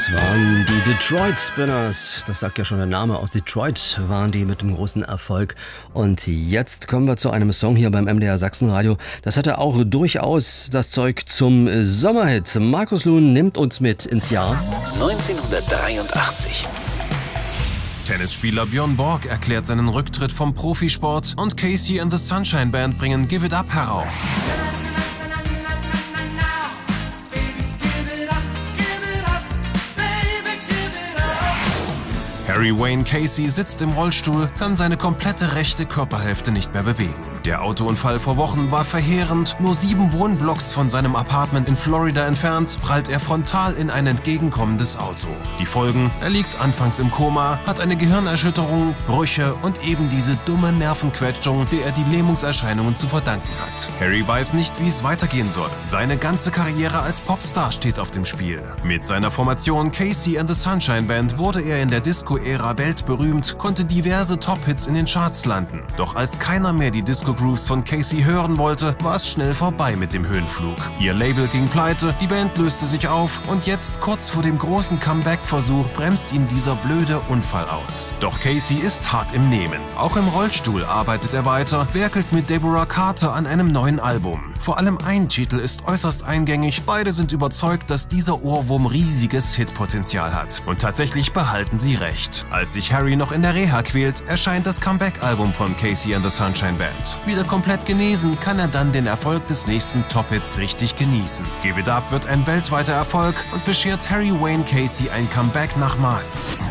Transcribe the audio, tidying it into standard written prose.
Das waren die Detroit Spinners. Das sagt ja schon der Name. Aus Detroit waren die mit dem großen Erfolg. Und jetzt kommen wir zu einem Song hier beim MDR Sachsenradio. Das hatte auch durchaus das Zeug zum Sommerhit. Markus Luhn nimmt uns mit ins Jahr 1983. Tennisspieler Björn Borg erklärt seinen Rücktritt vom Profisport und Casey and the Sunshine Band bringen Give It Up heraus. Harry Wayne Casey sitzt im Rollstuhl, kann seine komplette rechte Körperhälfte nicht mehr bewegen. Der Autounfall vor Wochen war verheerend. Nur 7 Wohnblocks von seinem Apartment in Florida entfernt, prallt er frontal in ein entgegenkommendes Auto. Die Folgen: er liegt anfangs im Koma, hat eine Gehirnerschütterung, Brüche und eben diese dumme Nervenquetschung, der er die Lähmungserscheinungen zu verdanken hat. Harry weiß nicht, wie es weitergehen soll. Seine ganze Karriere als Popstar steht auf dem Spiel. Mit seiner Formation Casey and the Sunshine Band wurde er in der Disco-Ära weltberühmt, konnte diverse Top-Hits in den Charts landen. Doch als keiner mehr die Disco-Grooves von Casey hören wollte, war es schnell vorbei mit dem Höhenflug. Ihr Label ging pleite, die Band löste sich auf und jetzt, kurz vor dem großen Comeback-Versuch, bremst ihn dieser blöde Unfall aus. Doch Casey ist hart im Nehmen. Auch im Rollstuhl arbeitet er weiter, werkelt mit Deborah Carter an einem neuen Album. Vor allem ein Titel ist äußerst eingängig, beide sind überzeugt, dass dieser Ohrwurm riesiges Hitpotenzial hat. Und tatsächlich behalten sie recht. Als sich Harry noch in der Reha quält, erscheint das Comeback-Album von Casey and the Sunshine Band. Wieder komplett genesen, kann er dann den Erfolg des nächsten Top-Hits richtig genießen. Give It Up wird ein weltweiter Erfolg und beschert Harry Wayne Casey ein Comeback nach Maß.